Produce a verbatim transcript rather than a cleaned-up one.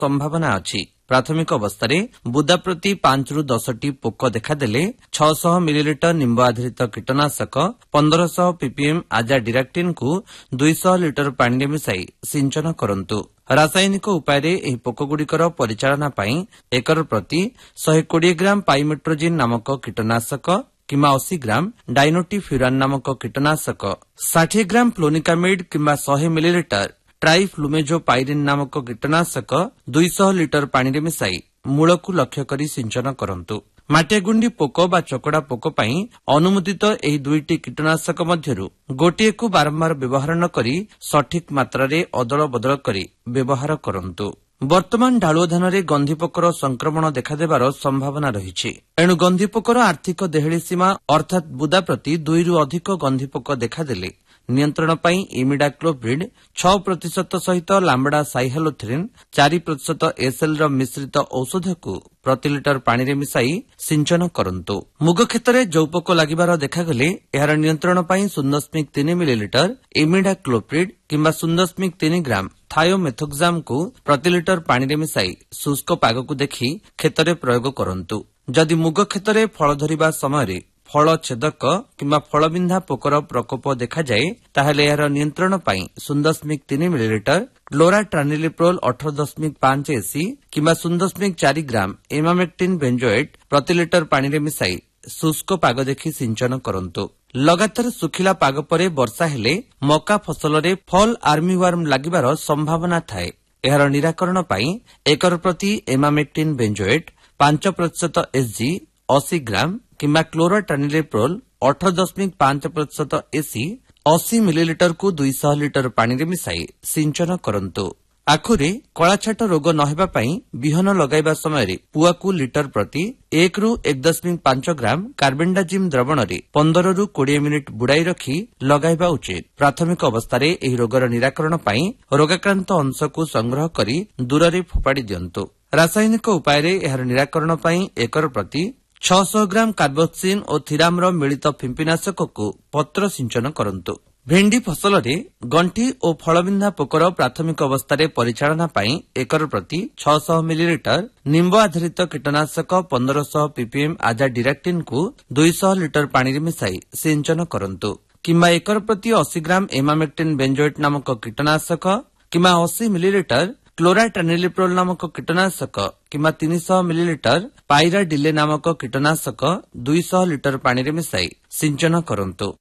संभावना अछि। प्राथमिक अवस्था बुदा प्रति पांच रु दस टी पोक देखादेले छह सौ मिलीलिटर निम्ब आधारित कीटनाशक पंद्रह सौ पीपीएम आजा डिराक्टिन को दुई सौ लिटर पानी मिसाई सिंचन करंतु। रासायनिक उपाय एही पोकगुड़िकर परिचालना पाई एकर प्रति एक सौ बीस ग्राम पाइमेट्रोजिन नामक कीटनाशक किंवा अस्सी ग्राम डाइनोटिफ्यूरान नामक कीटनाशक साठ ग्राम फ्लोनिकामिड किंवा सौ मिलीलिटर ट्राइफ्लुमेजोपाइरिन नामक कीटनाशक दुई सौ लिटर पानी मिसाई मूल को लक्ष्य करी सिंचन करंतु। माटियागुंडी पोक बा चकड़ा पोक पाई अनुमोदित एही दुईटी कीटनाशक मध्यरु गोटिए को बारंबार व्यवहार न करी सठिक मात्रा रे अदल बदल करी व्यवहार करंतु। वर्तमान ढालुआ धान गंधीपोकर संक्रमण देखादेबार संभावना रही। एणु गंधीपोकर आर्थिक देहली सीमा अर्थात बुदा प्रति दुई रु अधिक गंधीपोक देखादेले नियंत्रण पाई इमिडाक्लोप्रिड छह प्रतिशत सहित लाम्बडा साइहालोथ्रिन चार प्रतिशत एसएल र मिश्रित औषध को प्रति लिटर पानी रे मिसाई सिंचन करंतु। मुग क्षेत्र जौपोक लागिबार देखागले एहार नियंत्रण पाई शून्य दशमिक तीन मिलीलिटर इमिडाक्लोप्रिड किंवा शून्य दशमिक तीन ग्राम थायोमेथोक्साम को प्रति लिटर पानी रे मिसाई शुष्क पाग को देखि क्षेत्र प्रयोग करंतु। जदि मुग क्षेत्र फल धरिबा समय फल छेदक किंवा फलबिंधा पोकर प्रकोप देखा जाए ताहेले एहार नियंत्रण पाई शून्य दशमिक तीन मिलीलिटर क्लोराट्रानिलिप्रोल अठारह दशमिक पांच एसी किंवा शून्य दशमिक चार ग्राम एमामेक्टिन बेंजोएट प्रति लिटर पानी रे मिसाई शुष्क पाग देखि सिंचन करंतु। लगातार सुखिला पाग परे वर्षा हेले मका फसल रे फल आर्मीवार्म लागिबार संभावना थाए। एहार निराकरण पाई एकर प्रति एमामेक्टिन बेंजोएट पांच प्रतिशत एसजी अस्सी ग्राम किंवा क्लोराट्रानिलिप्रोल अठारह दशमिक पांच प्रतिशत एसी अस्सी मिलीलिटर को दुई सौ लिटर पानी रे मिसाई सिंचन करंतु। आखुरे कଳାछାଟ रोग न हेबा पई बिहन लगाइबा समय पुआ को लिटर प्रति एक रु एक दशमिक पांच ग्राम कार्बेंडाजिम द्रवण रे पंद्रह रु बीस मिनिट बुड़ाई रखी लगाइबा उचित। प्राथमिक अवस्था रे एही रोगर निराकरण पई रोगाक्रांत अंश को संग्रह करी दूर रे फोपाड़ी दियंतु। रासायनिक उपाय रे एहार निराकरण पई एकर प्रति छह सौ ग्राम कार्बोक्सिन और थिराम मिलित फिंपिनाशक को पत्र सिंचन करंतु। भेंडी फसल रे गंठी और फलबिंधा पोकर प्राथमिक अवस्था रे परिचालना पाई एकर प्रति छह सौ मिलीलिटर निम्ब आधारित कीटनाशक पंद्रह सौ पीपीएम आजा डिराक्टिन को दुई सौ लिटर पानी रे मिसाई सिंचन करंतु। किंवा एकर प्रति अस्सी ग्राम एमामेक्टिन बेंजोएट नामक कीटनाशक किंवा अस्सी मिलीलिटर क्लोराट्रानिलिप्रोल नामक कीटनाशक किंवा तीन सौ मिलीलिटर पायरा डिले नामक कीटनाशक दुई सौ लिटर पानी रे मिसाई सिंचन करंतु।